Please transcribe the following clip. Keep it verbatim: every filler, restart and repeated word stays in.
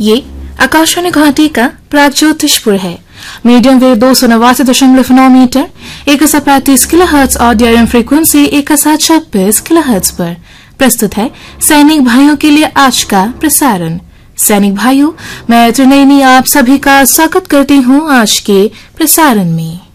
ये आकाशवाणी गुवाहाटी का प्रागज्योतिषपुर है। मीडियम वेव दो सौ नवासी दशमलव नौ मीटर एक हजार पैंतीस किलो हर्ट्ज ऑडियो एवं फ्रीक्वेंसी एक हजार छब्बीस किलो हर्ट्ज पर प्रस्तुत है सैनिक भाइयों के लिए आज का प्रसारण। सैनिक भाइयों, मैं त्रिनयनी आप सभी का स्वागत करती हूँ आज के प्रसारण में।